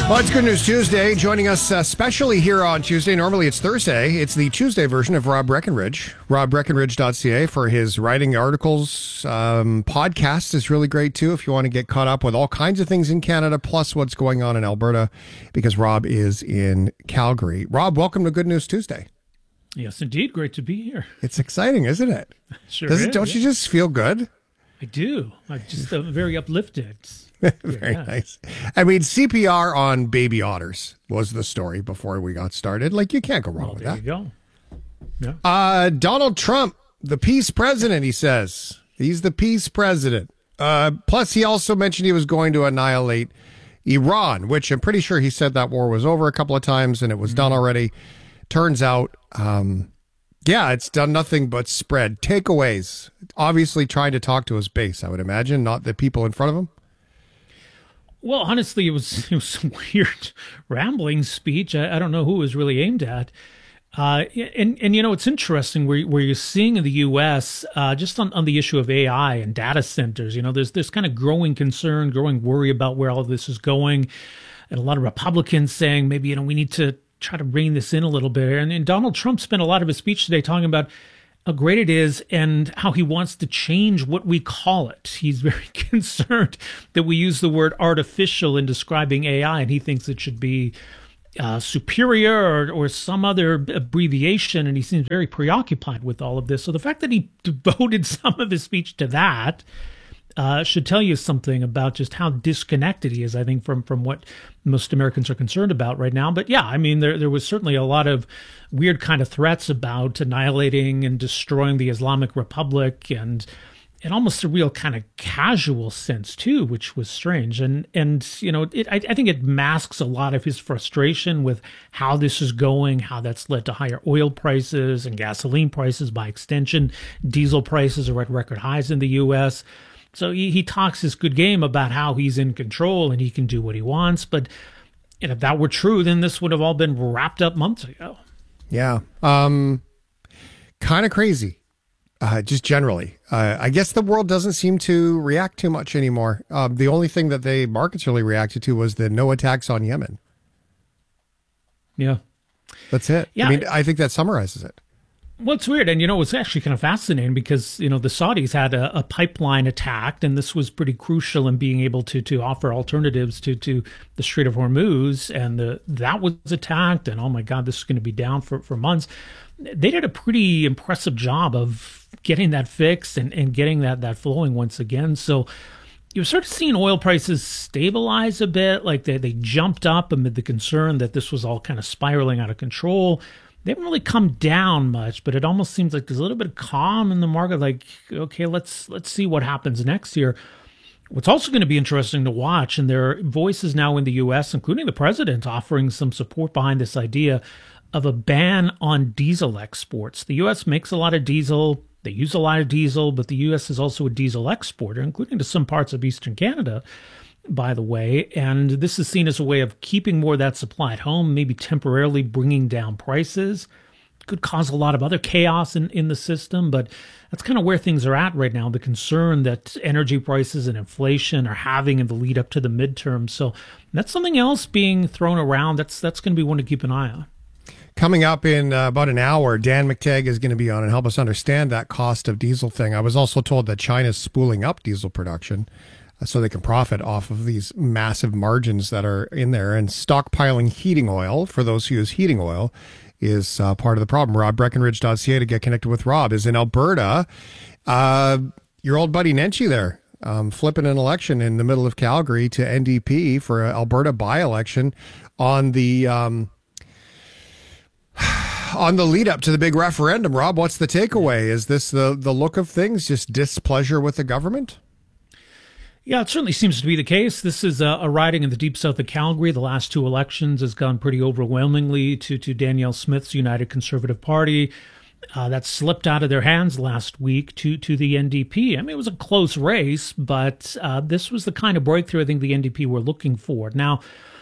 Well, it's Good News Tuesday. Joining us especially here on Tuesday. Normally it's Thursday. It's the Tuesday version of Rob Breckenridge. RobBreckenridge.ca for his writing articles. Podcast is really great too if you want to get caught up with all kinds of things in Canada, plus what's going on in Alberta, because Rob is in Calgary. Rob, welcome to Good News Tuesday. Yes, indeed. Great to be here. It's exciting, isn't it? Sure Does is, it, don't you just feel good? I do. I'm just very uplifted. Very nice. I mean, CPR on baby otters was the story before we got started. Like, you can't go wrong with that. There you go. Yeah. Donald Trump, the peace president, he says. He's the peace president. Plus, he also mentioned he was going to annihilate Iran, which I'm pretty sure he said that war was over a couple of times and it was done already. Turns out, it's done nothing but spread. Takeaways. Obviously trying to talk to his base, I would imagine, not the people in front of him. Well, honestly, it was a weird, rambling speech. I don't know who it was really aimed at. And you know, it's interesting where you're seeing in the U.S., just on the issue of AI and data centers, you know, there's kind of growing concern, growing worry about where all of this is going. And a lot of Republicans saying maybe, you know, we need to try to rein this in a little bit. And Donald Trump spent a lot of his speech today talking about how great it is and how he wants to change what we call it. He's very concerned that we use the word artificial in describing AI, and he thinks it should be superior or some other abbreviation, and he seems very preoccupied with all of this. So the fact that he devoted some of his speech to that should tell you something about just how disconnected he is, I think, from what most Americans are concerned about right now. But yeah, I mean, there was certainly a lot of weird kind of threats about annihilating and destroying the Islamic Republic, and in almost a real kind of casual sense too, which was strange. And you know, I think it masks a lot of his frustration with how this is going, how that's led to higher oil prices and gasoline prices by extension. Diesel prices are at record highs in the U.S., so he talks this good game about how he's in control and he can do what he wants. But if that were true, then this would have all been wrapped up months ago. Yeah. Kind of crazy, just generally. I guess the world doesn't seem to react too much anymore. The only thing that the markets really reacted to was the no attacks on Yemen. Yeah. That's it. Yeah. I mean, I think that summarizes it. Well, it's weird. And, you know, it's actually kind of fascinating because, you know, the Saudis had a pipeline attacked, and this was pretty crucial in being able to offer alternatives to the Strait of Hormuz. And that was attacked. And, oh, my God, this is going to be down for months. They did a pretty impressive job of getting that fixed and getting that flowing once again. So you're sort of seeing oil prices stabilize a bit. Like they jumped up amid the concern that this was all kind of spiraling out of control. They haven't really come down much, but it almost seems like there's a little bit of calm in the market. Like, okay, let's see what happens next year. What's also going to be interesting to watch, and there are voices now in the U.S., including the president, offering some support behind this idea of a ban on diesel exports. The U.S. makes a lot of diesel. They use a lot of diesel, but the U.S. is also a diesel exporter, including to some parts of eastern Canada, by the way. And this is seen as a way of keeping more of that supply at home, maybe temporarily bringing down prices. Could cause a lot of other chaos in the system, but that's kind of where things are at right now, the concern that energy prices and inflation are having in the lead up to the midterm. So that's something else being thrown around. That's going to be one to keep an eye on. Coming up in about an hour, Dan McTeague is going to be on and help us understand that cost of diesel thing. I was also told that China's spooling up diesel production so they can profit off of these massive margins that are in there. And stockpiling heating oil, for those who use heating oil, is part of the problem. RobBreckenridge.ca to get connected with Rob is in Alberta. Your old buddy Nenshi there, flipping an election in the middle of Calgary to NDP for an Alberta by-election on the lead up to the big referendum. Rob, what's the takeaway? Is this the look of things, just displeasure with the government? Yeah, it certainly seems to be the case. This is a riding in the deep south of Calgary. The last two elections has gone pretty overwhelmingly to Danielle Smith's United Conservative Party. That slipped out of their hands last week to the NDP. I mean, it was a close race, but this was the kind of breakthrough I think the NDP were looking for. Now,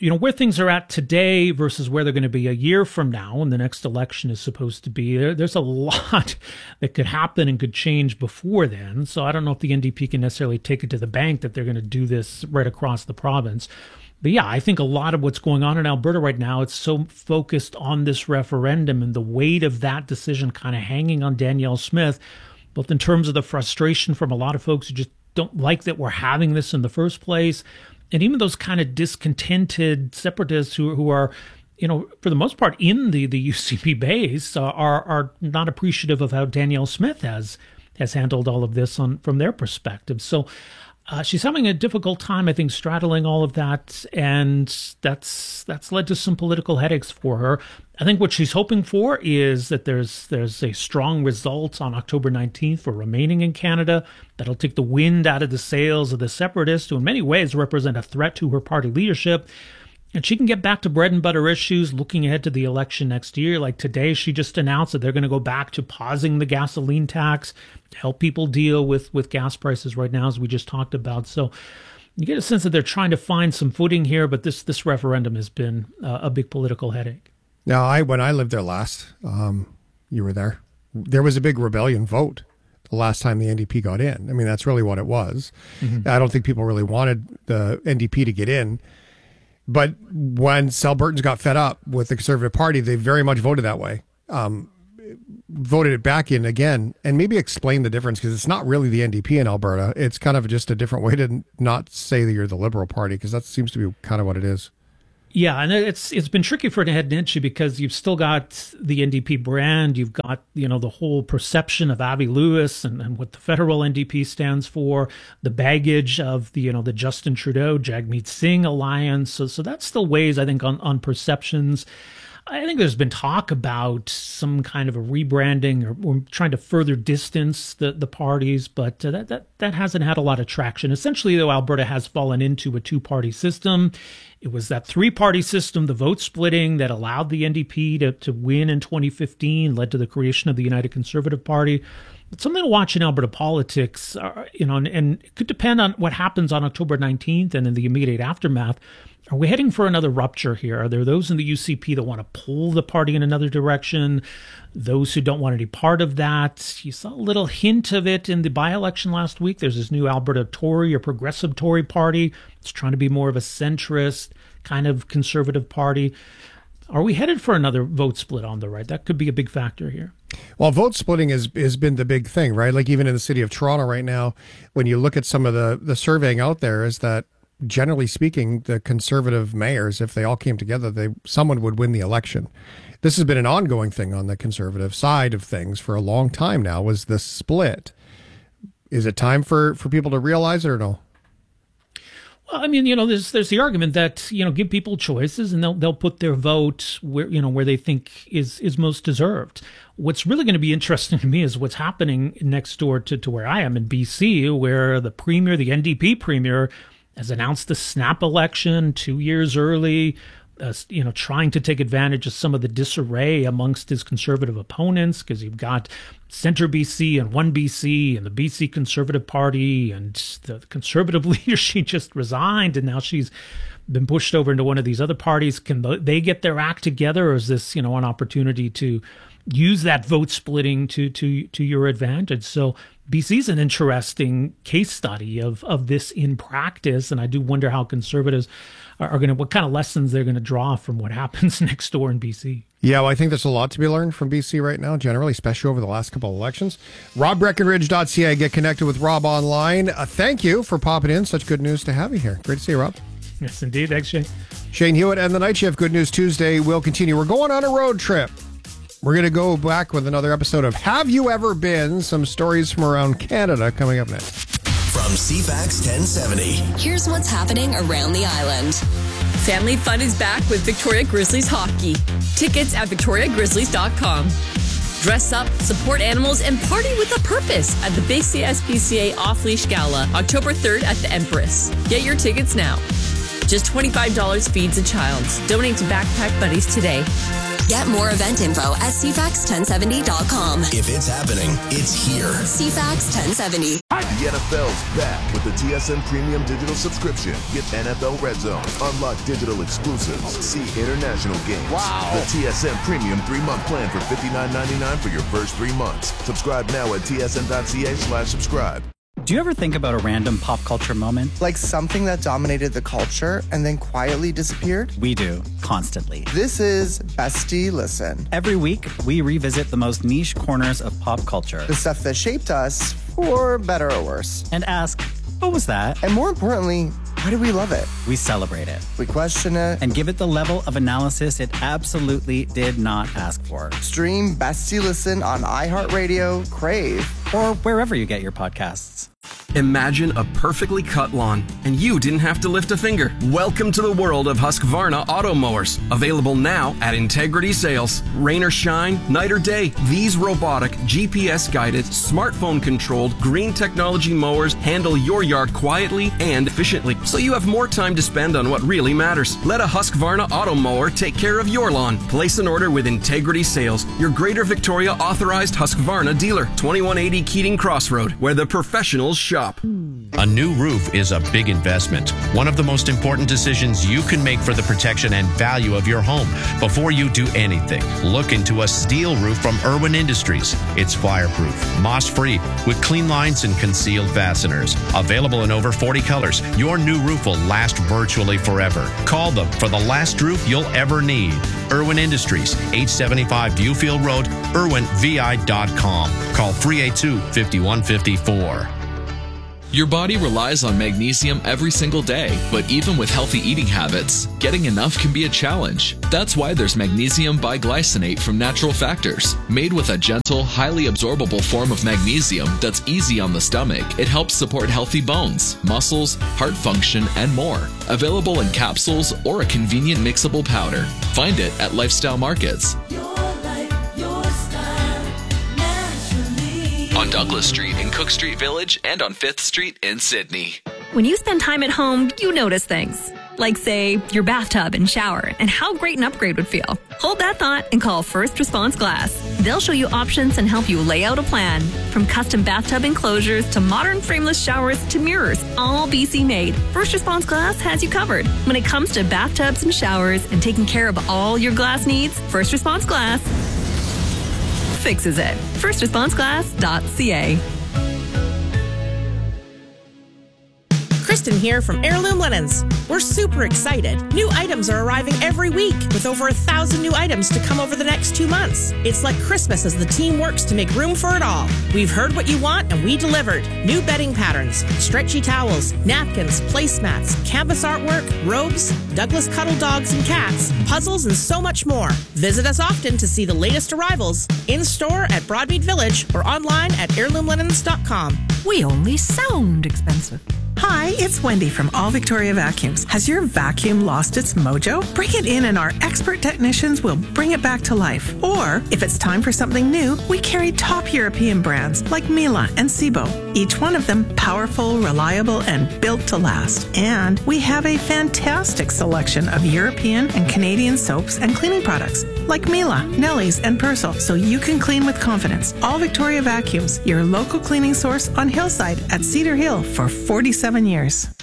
where things are at today versus where they're going to be a year from now when the next election is supposed to be, there's a lot that could happen and could change before then. So I don't know if the NDP can necessarily take it to the bank that they're going to do this right across the province. But yeah, I think a lot of what's going on in Alberta right now, it's so focused on this referendum and the weight of that decision kind of hanging on Danielle Smith, both in terms of the frustration from a lot of folks who just don't like that we're having this in the first place, and even those kind of discontented separatists who are, for the most part in the UCP base are not appreciative of how Danielle Smith has handled all of this from their perspective. So she's having a difficult time, I think, straddling all of that, and that's led to some political headaches for her. I think what she's hoping for is that there's a strong result on October 19th for remaining in Canada that'll take the wind out of the sails of the separatists, who in many ways represent a threat to her party leadership. And she can get back to bread and butter issues looking ahead to the election next year. Like today, she just announced that they're going to go back to pausing the gasoline tax to help people deal with gas prices right now, as we just talked about. So you get a sense that they're trying to find some footing here, but this referendum has been a big political headache. Now, when I lived there last, you were there. There was a big rebellion vote the last time the NDP got in. I mean, that's really what it was. Mm-hmm. I don't think people really wanted the NDP to get in. But when Albertans got fed up with the Conservative Party, they very much voted that way. Voted it back in again, and maybe explain the difference, because it's not really the NDP in Alberta. It's kind of just a different way to not say that you're the Liberal Party, because that seems to be kind of what it is. Yeah, and it's been tricky for Ed Nenshi, because you've still got the NDP brand, you've got the whole perception of Avi Lewis and what the federal NDP stands for, the baggage of the Justin Trudeau Jagmeet Singh alliance. So that still weighs, I think, on perceptions. I think there's been talk about some kind of a rebranding or trying to further distance the parties, but that hasn't had a lot of traction. Essentially, though, Alberta has fallen into a two-party system. It was that three-party system, the vote splitting, that allowed the NDP to win in 2015, led to the creation of the United Conservative Party. It's something to watch in Alberta politics, and it could depend on what happens on October 19th and in the immediate aftermath. Are we heading for another rupture here? Are there those in the UCP that want to pull the party in another direction? Those who don't want any part of that? You saw a little hint of it in the by-election last week. There's this new Alberta Tory or Progressive Tory party. It's trying to be more of a centrist kind of conservative party. Are we headed for another vote split on the right? That could be a big factor here. Well, vote splitting has been the big thing, right? Like even in the city of Toronto right now, when you look at some of the surveying out there, is that generally speaking, the Conservative mayors, if they all came together, someone would win the election. This has been an ongoing thing on the Conservative side of things for a long time now, was the split. Is it time for people to realize it or no? Well, I mean, there's the argument that, give people choices and they'll put their vote where they think is most deserved. What's really going to be interesting to me is what's happening next door to where I am in BC, where the NDP premier, has announced the snap election 2 years early, trying to take advantage of some of the disarray amongst his Conservative opponents, because you've got Centre BC and One BC and the BC Conservative Party, and the Conservative leader, she just resigned, and now she's been pushed over into one of these other parties. Can they get their act together, or is this, an opportunity to use that vote splitting to your advantage? So BC's an interesting case study of this in practice, and I do wonder how Conservatives are going to, what kind of lessons they're going to draw from what happens next door in BC. Yeah, well, I think there's a lot to be learned from BC right now, generally, especially over the last couple of elections. RobBreckenridge.ca. Get connected with Rob online. Thank you for popping in. Such good news to have you here. Great to see you, Rob. Yes, indeed. Thanks, Shane. Shane Hewitt and the Night Shift. Good News Tuesday will continue. We're going on a road trip. We're going to go back with another episode of Have You Ever Been? Some stories from around Canada coming up next. From CFAX 1070. Here's what's happening around the island. Family fun is back with Victoria Grizzlies hockey. Tickets at victoriagrizzlies.com. Dress up, support animals, and party with a purpose at the Big CSPCA Off-Leash Gala, October 3rd at the Empress. Get your tickets now. Just $25 feeds a child. Donate to Backpack Buddies today. Get more event info at CFAX1070.com. If it's happening, it's here. CFAX 1070. The NFL's back with the TSN Premium Digital subscription. Get NFL Red Zone, unlock digital exclusives, see international games. Wow! The TSN Premium 3-month plan for $59.99 for your first 3 months. Subscribe now at tsn.ca/subscribe. Do you ever think about a random pop culture moment? Like something that dominated the culture and then quietly disappeared? We do, constantly. This is Bestie Listen. Every week, we revisit the most niche corners of pop culture. The stuff that shaped us, for better or worse. And ask, what was that? And more importantly, why do we love it? We celebrate it. We question it. And give it the level of analysis it absolutely did not ask for. Stream Bestie Listen on iHeartRadio, Crave, or wherever you get your podcasts. Imagine a perfectly cut lawn, and you didn't have to lift a finger. Welcome to the world of Husqvarna auto mowers. Available now at Integrity Sales. Rain or shine, night or day, these robotic, GPS-guided, smartphone-controlled, green technology mowers handle your yard quietly and efficiently, so you have more time to spend on what really matters. Let a Husqvarna auto mower take care of your lawn. Place an order with Integrity Sales, your Greater Victoria authorized Husqvarna dealer. 2180 Keating Crossroad, where the professionals shop. A new roof is a big investment. One of the most important decisions you can make for the protection and value of your home. Before you do anything, look into a steel roof from Irwin Industries. It's fireproof, moss-free, with clean lines and concealed fasteners. Available in over 40 colors, your new roof will last virtually forever. Call them for the last roof you'll ever need. Irwin Industries, 875 Viewfield Road, irwinvi.com. Call 382-5154. Your body relies on magnesium every single day, but even with healthy eating habits, getting enough can be a challenge. That's why there's magnesium biglycinate from Natural Factors. Made with a gentle, highly absorbable form of magnesium that's easy on the stomach, it helps support healthy bones, muscles, heart function, and more. Available in capsules or a convenient mixable powder. Find it at Lifestyle Markets. On Douglas Street in Cook Street Village and on 5th Street in Sydney. When you spend time at home, you notice things. Like, say, your bathtub and shower and how great an upgrade would feel. Hold that thought and call First Response Glass. They'll show you options and help you lay out a plan. From custom bathtub enclosures to modern frameless showers to mirrors, all BC made. First Response Glass has you covered. When it comes to bathtubs and showers and taking care of all your glass needs, First Response Glass fixes it. FirstResponseGlass.ca. Kristen here from Heirloom Linens. We're super excited. New items are arriving every week with over 1,000 new items to come over the next 2 months. It's like Christmas as the team works to make room for it all. We've heard what you want and we delivered. New bedding patterns, stretchy towels, napkins, placemats, canvas artwork, robes, Douglas cuddle dogs and cats, puzzles, and so much more. Visit us often to see the latest arrivals in store at Broadmead Village or online at heirloomlinens.com. We only sound expensive. Hi, it's Wendy from All Victoria Vacuums. Has your vacuum lost its mojo? Bring it in and our expert technicians will bring it back to life. Or, if it's time for something new, we carry top European brands like Miele and Sebo. Each one of them powerful, reliable, and built to last. And we have a fantastic selection of European and Canadian soaps and cleaning products like Miele, Nelly's, and Persil, so you can clean with confidence. All Victoria Vacuums, your local cleaning source on Hillside at Cedar Hill for 47 years.